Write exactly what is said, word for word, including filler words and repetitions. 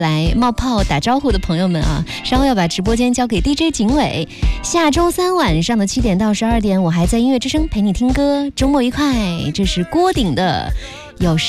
来冒泡打招呼的朋友们啊，稍后要把直播间交给 D J 景伟。下周三晚上的七点到十二点，我还在音乐之声陪你听歌。周末愉快，这是郭顶的有时